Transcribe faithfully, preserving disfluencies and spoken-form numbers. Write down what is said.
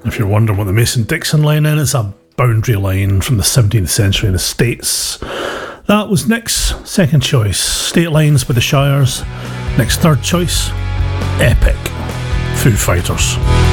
If you're wondering what the Mason-Dixon line is, it's a boundary line from the seventeenth century in the States. That was Nick's second choice, State Lines by the Shires. Nick's third choice, Epic, Foo Fighters.